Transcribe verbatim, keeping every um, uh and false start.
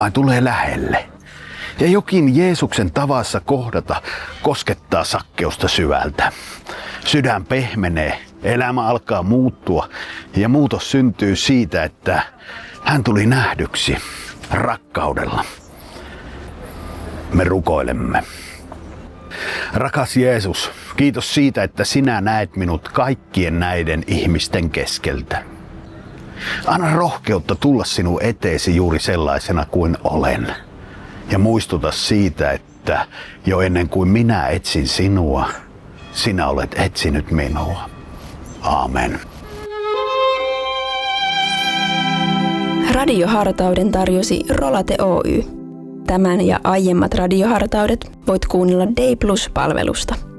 tulee lähelle. Ja jokin Jeesuksen tavassa kohdata koskettaa Sakkeusta syvältä. Sydän pehmenee, elämä alkaa muuttua ja muutos syntyy siitä, että hän tuli nähdyksi rakkaudella. Me rukoilemme. Rakas Jeesus, kiitos siitä, että sinä näet minut kaikkien näiden ihmisten keskeltä. Anna rohkeutta tulla sinun eteesi juuri sellaisena kuin olen. Ja muistuta siitä, että jo ennen kuin minä etsin sinua, sinä olet etsinyt minua. Aamen. Radiohartauden tarjosi Rolate Oy. Tämän ja aiemmat radiohartaudet voit kuunnella Day Plus-palvelusta.